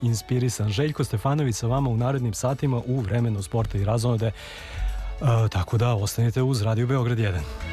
inspirisan. Željko Stefanović sa vama u narednim satima u vremenu sporta i razonode. Tako da ostanite uz Radio Beograd 1.